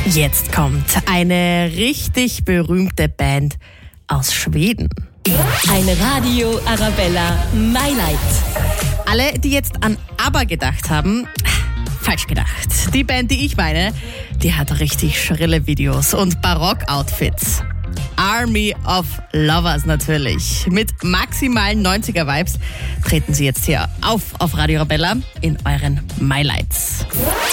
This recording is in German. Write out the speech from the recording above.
Jetzt kommt eine richtig berühmte Band aus Schweden. Eine Radio Arabella Mailight. Alle, die jetzt an ABBA gedacht haben, falsch gedacht. Die Band, die ich meine, die hat richtig schrille Videos und Barock-Outfits. Army of Lovers natürlich. Mit maximalen 90er-Vibes treten sie jetzt hier auf Radio Arabella in euren Mailights.